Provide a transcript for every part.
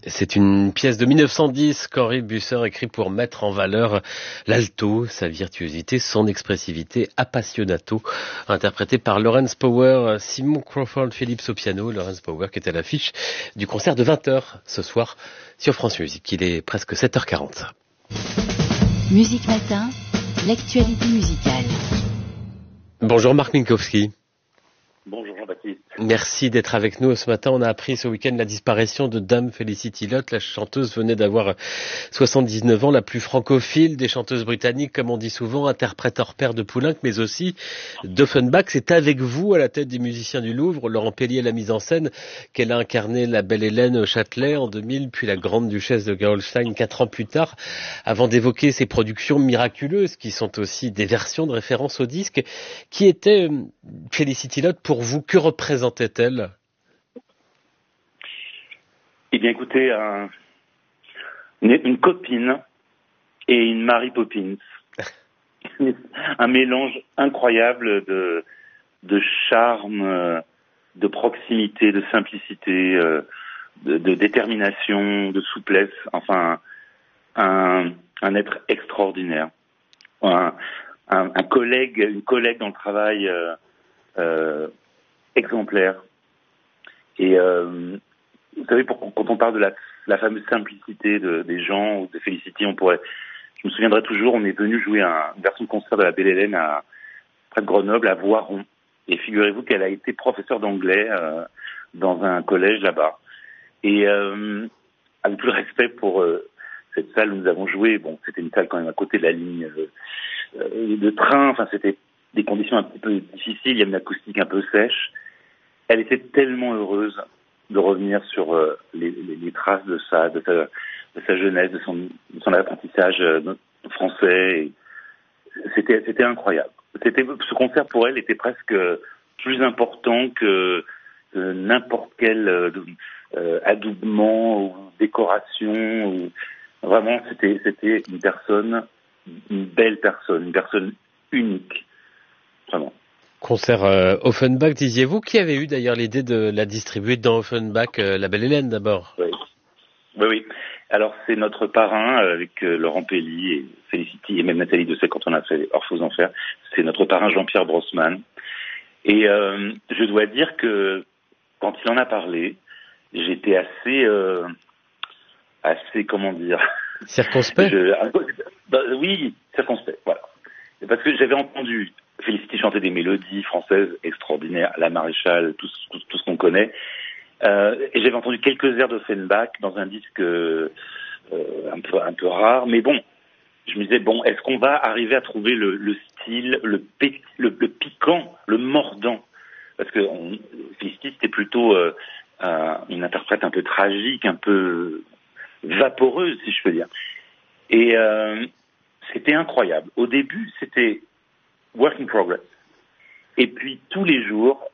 C'est une pièce de 1910 qu'Henri Busser écrit pour mettre en valeur l'alto, sa virtuosité, son expressivité, appassionato, interprété par Laurence Power, Simon Crawford Phillips au piano, Laurence Power qui est à l'affiche du concert de 20h ce soir sur France Musique. Il est presque 7h40. Musique Matin, l'actualité musicale. Bonjour Marc Minkowski. Bonjour Jean-Baptiste. Merci d'être avec nous ce matin. On a appris ce week-end la disparition de Dame Felicity Lott. La chanteuse venait d'avoir 79 ans, la plus francophile des chanteuses britanniques, comme on dit souvent, interprète hors pair de Poulenc, mais aussi d'Offenbach. C'est avec vous, à la tête des musiciens du Louvre, Laurent Pellier, la mise en scène, qu'elle a incarné la belle Hélène au Châtelet en 2000, puis la grande duchesse de Gerolstein 4 ans plus tard, avant d'évoquer ces productions miraculeuses, qui sont aussi des versions de référence au disque. Qui était Felicity Lott pour vous? Que représentait-elle? Eh bien écoutez, une copine et une Mary Poppins. Un mélange incroyable de charme, de proximité, de simplicité, de détermination, de souplesse. Enfin, un être extraordinaire. Une collègue dans le travail exemplaire. Et vous savez, quand on parle de la fameuse simplicité des gens ou de Felicity, je me souviendrai toujours, on est venu jouer une version de concert de la Belle Hélène près de Grenoble, à Voiron. Et figurez-vous qu'elle a été professeure d'anglais dans un collège là-bas. Et avec tout le respect pour cette salle où nous avons joué, bon, c'était une salle quand même à côté de la ligne de train, enfin c'était des conditions un petit peu difficiles, il y a une acoustique un peu sèche. Elle était tellement heureuse de revenir sur les traces de sa jeunesse, de son apprentissage français. Et c'était incroyable. Ce concert pour elle était presque plus important que n'importe quel adoubement ou décoration. Vraiment, c'était une belle personne, une personne unique, vraiment. Concert Offenbach, disiez-vous. Qui avait eu d'ailleurs l'idée de la distribuer dans Offenbach, la Belle Hélène d'abord? Oui. Alors c'est notre parrain avec Laurent Pellier et Felicity et même Nathalie Dessay quand on a fait Orpheus aux Enfers. C'est notre parrain Jean-Pierre Brossman. Et je dois dire que quand il en a parlé, j'étais assez comment dire, circonspect. Oui, circonspect. Voilà. Parce que j'avais entendu Felicity chanter des mélodies françaises extraordinaires, La Maréchale, tout ce qu'on connaît. Et j'avais entendu quelques airs d'Offenbach dans un disque un peu rare. Mais bon, je me disais, est-ce qu'on va arriver à trouver le style, le piquant, le mordant? Parce que Felicity, c'était plutôt une interprète un peu tragique, un peu vaporeuse, si je peux dire. Et c'était incroyable. Au début, c'était work in progress. Et puis, tous les jours,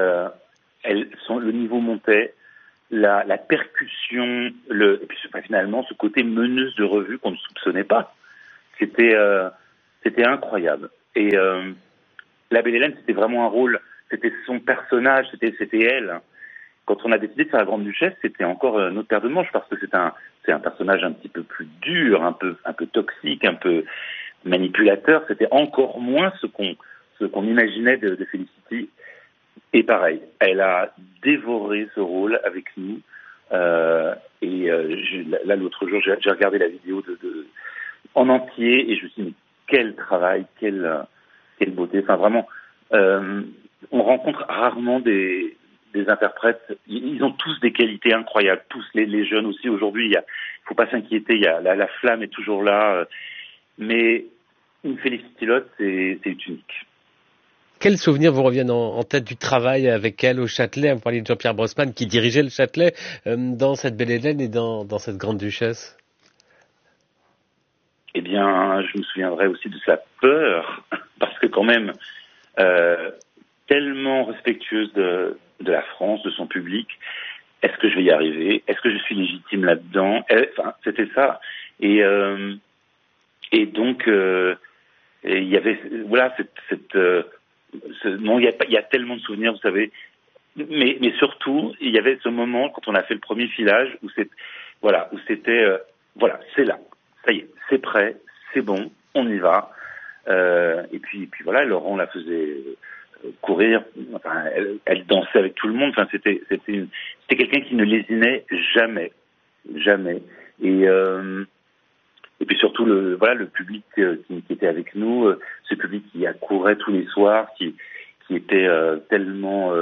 le niveau montait, la percussion, et puis finalement, ce côté meneuse de revue qu'on ne soupçonnait pas. C'était incroyable. Et la Belle Hélène, c'était vraiment un rôle, c'était son personnage, c'était elle. Quand on a décidé de faire la Grande Duchesse, c'était encore notre paire de manches, parce que c'est un personnage un petit peu plus dur, un peu toxique, un peu manipulateur. C'était encore moins ce qu'on imaginait de Felicity. Et pareil, elle a dévoré ce rôle avec nous. Là, l'autre jour, j'ai regardé la vidéo en entier et je me suis dit, mais quel travail, quelle beauté. Enfin, vraiment, on rencontre rarement des interprètes. Ils ont tous des qualités incroyables, tous les jeunes aussi. Aujourd'hui, il faut pas s'inquiéter, la flamme est toujours là. Mais une Felicity Lott, c'est unique. Quels souvenirs vous reviennent en tête du travail avec elle au Châtelet? Vous parliez de Jean-Pierre Brossman qui dirigeait le Châtelet dans cette Belle Hélène et dans cette Grande Duchesse. Eh bien, je me souviendrai aussi de sa peur, parce que quand même, tellement respectueuse de la France, de son public. Est-ce que je vais y arriver? Est-ce que je suis légitime là-dedans? Enfin, c'était ça. Et donc, il y avait, voilà, il y a tellement de souvenirs, vous savez. Mais surtout, il y avait ce moment quand on a fait le premier filage où Voilà, où c'était, voilà, c'est là, ça y est, c'est prêt, c'est bon, on y va. Et puis voilà, Laurent la faisait courir, enfin, elle dansait avec tout le monde. Enfin, c'était quelqu'un qui ne lésinait jamais. Et puis surtout le public qui était avec nous, ce public qui accourait tous les soirs, qui était tellement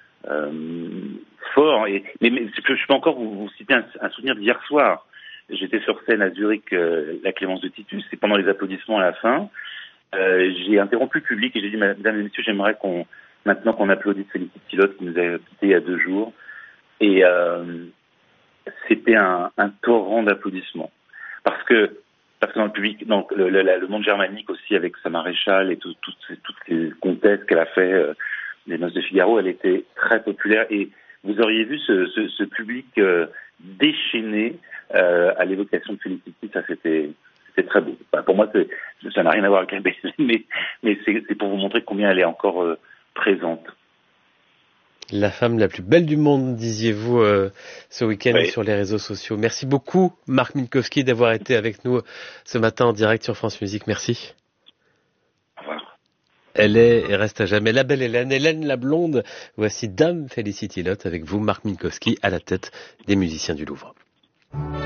fort. Mais je peux encore vous citer un souvenir d'hier soir. J'étais sur scène à Zurich, la Clémence de Titus, et pendant les applaudissements à la fin, j'ai interrompu le public et j'ai dit, mesdames et messieurs, j'aimerais maintenant qu'on applaudisse Félicity Lotte qui nous a quittés il y a 2 jours. Et c'était un torrent d'applaudissements. Parce que dans le public, donc le monde germanique aussi, avec sa maréchale et toutes les comtesses qu'elle a fait, les Noces de Figaro, elle était très populaire. Et vous auriez vu ce public déchaîné à l'évocation de Félicity, ça c'était très beau. Enfin, pour moi, ça n'a rien à voir avec la BL, mais c'est pour vous montrer combien elle est encore présente. La femme la plus belle du monde, disiez-vous ce week-end sur les réseaux sociaux. Merci beaucoup, Marc Minkowski, d'avoir été avec nous ce matin en direct sur France Musique. Merci. Au revoir. Elle est et reste à jamais la belle Hélène la blonde. Voici Dame Félicity Lotte avec vous, Marc Minkowski, à la tête des musiciens du Louvre.